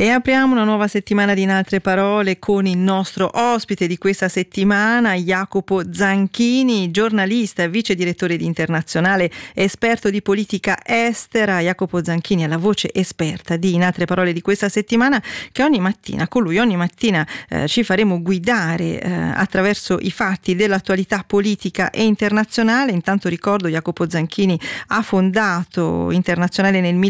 E apriamo una nuova settimana di In Altre Parole con il nostro ospite di questa settimana, Jacopo Zanchini, giornalista e vice direttore di Internazionale, esperto di politica estera. Jacopo Zanchini è la voce esperta di In Altre Parole di questa settimana, che ogni mattina ci faremo guidare attraverso i fatti dell'attualità politica e internazionale. Intanto ricordo, Jacopo Zanchini ha fondato Internazionale nel